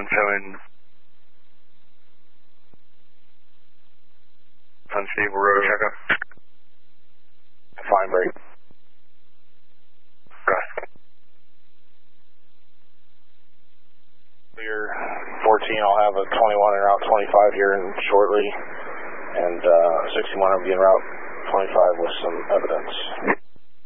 showing unstable road. Check up. Fine break. Clear 14, I'll have a 21 en route 25 here in shortly, and 61 will be en route 25 with some evidence.